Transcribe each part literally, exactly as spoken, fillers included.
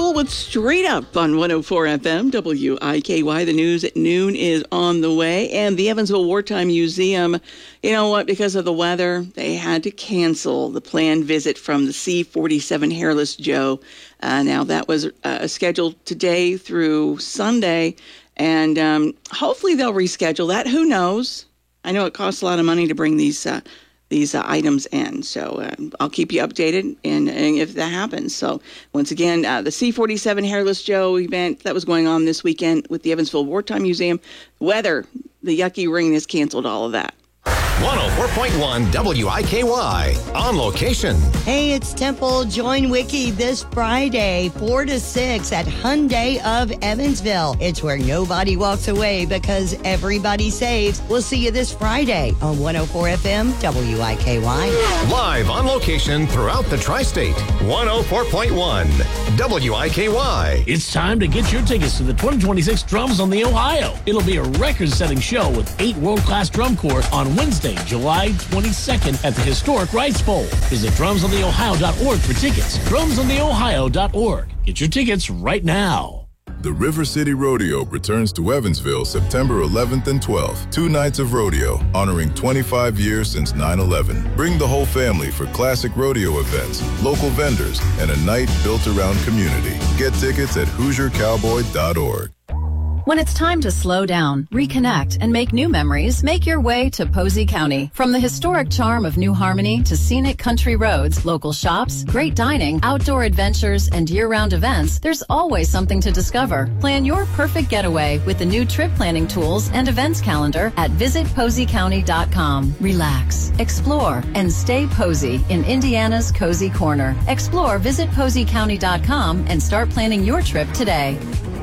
Cole with Straight Up on one oh four F M, W I K Y. The news at noon is on the way. And the Evansville Wartime Museum, you know what, because of the weather, they had to cancel the planned visit from the C forty-seven Hairless Joe. Uh, now, that was uh, scheduled today through Sunday, and um, hopefully they'll reschedule that. Who knows? I know it costs a lot of money to bring these uh, these uh, items in. So uh, I'll keep you updated and, and if that happens. So once again, uh, the C forty-seven Hairless Joe event that was going on this weekend with the Evansville Wartime Museum, weather, the yucky ring has canceled all of that. one oh four point one W I K Y, on location. Hey, it's Temple. Join Wiki this Friday, four to six at Hyundai of Evansville. It's where nobody walks away because everybody saves. We'll see you this Friday on one oh four F M W I K Y. Live on location throughout the tri-state. one oh four point one W I K Y. It's time to get your tickets to the twenty twenty-six Drums on the Ohio. It'll be a record-setting show with eight world-class drum corps on Wednesday, July twenty-second at the historic Rice Bowl. Visit drums on the ohio dot org for tickets. drums on the ohio dot org. Get your tickets right now. The River City Rodeo returns to Evansville September eleventh and twelfth. Two nights of rodeo, honoring twenty-five years since nine eleven. Bring the whole family for classic rodeo events, local vendors, and a night built around community. Get tickets at hoosier cowboy dot org. When it's time to slow down, reconnect, and make new memories, make your way to Posey County. From the historic charm of New Harmony to scenic country roads, local shops, great dining, outdoor adventures, and year-round events, there's always something to discover. Plan your perfect getaway with the new trip planning tools and events calendar at visit posey county dot com. Relax, explore, and stay Posey in Indiana's Cozy Corner. Explore visit posey county dot com and start planning your trip today.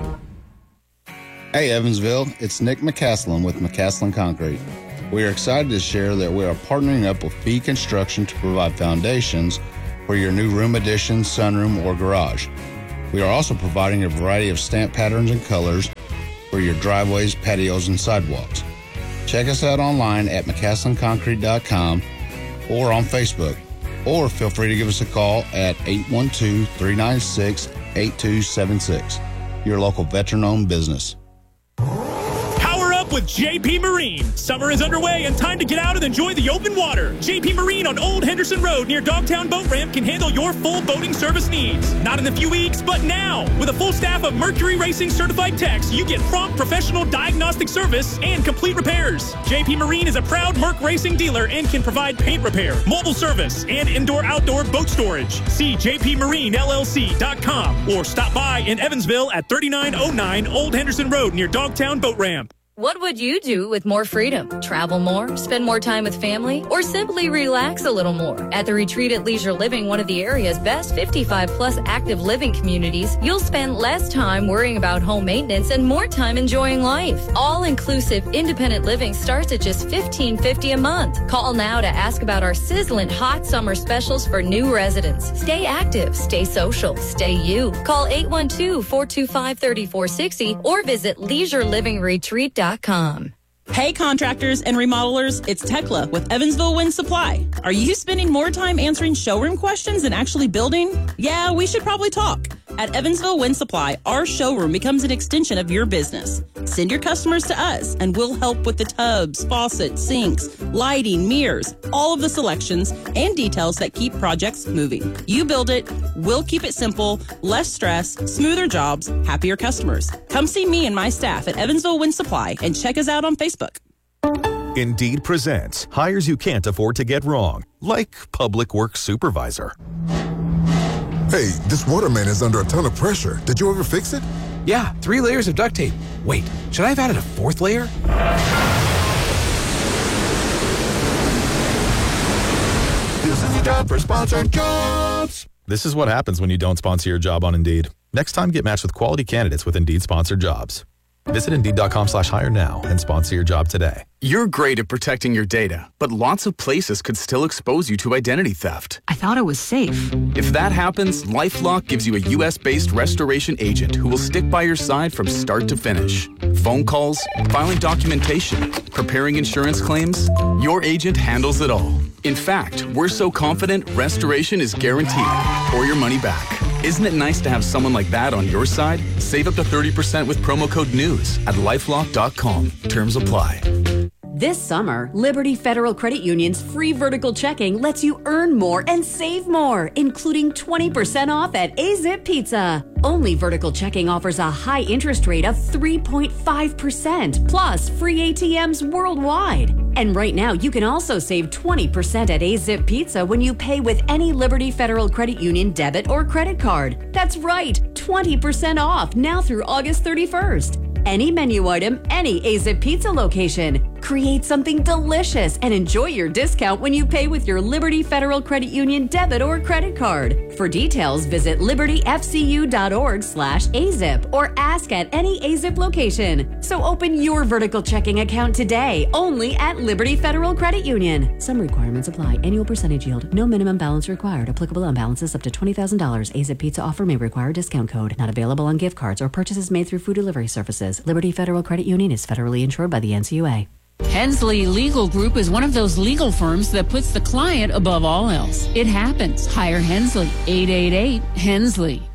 Hey Evansville, it's Nick McCaslin with McCaslin Concrete. We are excited to share that we are partnering up with B Construction to provide foundations for your new room addition, sunroom, or garage. We are also providing a variety of stamp patterns and colors for your driveways, patios, and sidewalks. Check us out online at mccaslin concrete dot com or on Facebook, or feel free to give us a call at eight one two, three nine six, eight two seven six. Your local veteran-owned business. With J P Marine. Summer is underway and time to get out and enjoy the open water. J P Marine on Old Henderson Road near Dogtown Boat Ramp can handle your full boating service needs. Not in a few weeks, but now. With a full staff of Mercury Racing certified techs, you get prompt professional diagnostic service and complete repairs. J P Marine is a proud Merc Racing dealer and can provide paint repair, mobile service, and indoor-outdoor boat storage. See j p marine l l c dot com or stop by in Evansville at thirty-nine oh nine Old Henderson Road near Dogtown Boat Ramp. What would you do with more freedom? Travel more, spend more time with family, or simply relax a little more? At the Retreat at Leisure Living, one of the area's best fifty-five plus active living communities, you'll spend less time worrying about home maintenance and more time enjoying life. All-inclusive independent living starts at just fifteen fifty a month. Call now to ask about our sizzling hot summer specials for new residents. Stay active, stay social, stay you. Call eight one two, four two five, three four six zero or visit leisure living retreat dot com. Hey contractors and remodelers, it's Tekla with Evansville Wind Supply. Are you spending more time answering showroom questions than actually building? Yeah, we should probably talk. At Evansville Wind Supply, our showroom becomes an extension of your business. Send your customers to us, and we'll help with the tubs, faucets, sinks, lighting, mirrors, all of the selections and details that keep projects moving. You build it, we'll keep it simple, less stress, smoother jobs, happier customers. Come see me and my staff at Evansville Wind Supply and check us out on Facebook. Indeed presents hires you can't afford to get wrong, like public works supervisor. Hey, this water main is under a ton of pressure. Did you ever fix it? Yeah, three layers of duct tape. Wait, should I have added a fourth layer? This is the job for sponsored jobs. This is what happens when you don't sponsor your job on Indeed. Next time, get matched with quality candidates with Indeed sponsored jobs. Visit Indeed.com slash hire now and sponsor your job today. You're great at protecting your data, but lots of places could still expose you to identity theft. I thought it was safe. If that happens, LifeLock gives you a U S-based restoration agent who will stick by your side from start to finish. Phone calls, filing documentation, preparing insurance claims, your agent handles it all. In fact, we're so confident restoration is guaranteed or your money back. Isn't it nice to have someone like that on your side? Save up to thirty percent with promo code NEWS at lifelock dot com. Terms apply. This summer, Liberty Federal Credit Union's free vertical checking lets you earn more and save more, including twenty percent off at A-Zip Pizza. Only vertical checking offers a high interest rate of three point five percent, plus free A T Ms worldwide. And right now, you can also save twenty percent at A-Zip Pizza when you pay with any Liberty Federal Credit Union debit or credit card. That's right, twenty percent off now through August thirty-first. Any menu item, any A-Zip Pizza location. Create something delicious and enjoy your discount when you pay with your Liberty Federal Credit Union debit or credit card. For details, visit libertyfcu.org slash AZIP or ask at any A-Zip location. So open your vertical checking account today, only at Liberty Federal Credit Union. Some requirements apply. Annual percentage yield. No minimum balance required. Applicable on balances up to twenty thousand dollars. A-Zip Pizza offer may require discount code. Not available on gift cards or purchases made through food delivery services. Liberty Federal Credit Union is federally insured by the N C U A. Hensley Legal Group is one of those legal firms that puts the client above all else. It happens. Hire Hensley. eight eight eight Hensley.